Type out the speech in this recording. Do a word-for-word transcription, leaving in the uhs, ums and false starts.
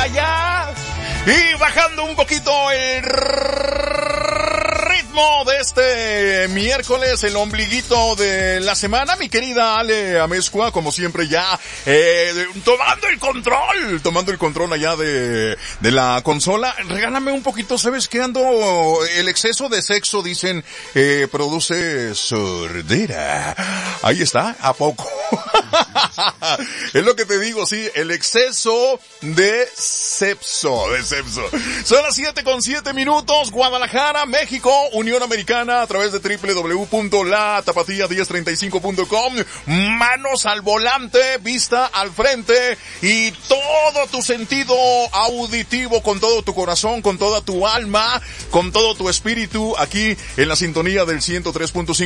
allá y bajando un poquito el ritmo de este miércoles, el ombliguito de la semana. Mi querida Ale Amezcua, como siempre ya eh, tomando el control, tomando el control allá de, de la consola. Regálame un poquito, ¿sabes qué ando? El exceso de sexo, dicen, eh, produce sordera. Ahí está, ¿a poco? Es lo que te digo, sí, el exceso de sexo, de sexo. Son las siete con siete minutos, Guadalajara, México, Unión Americana, a través de doble u doble u doble u punto la tapatía diez treinta y cinco punto com. Manos al volante, vista al frente y todo tu sentido auditivo, con todo tu corazón, con toda tu alma, con todo tu espíritu, aquí en la sintonía del ciento tres punto cinco.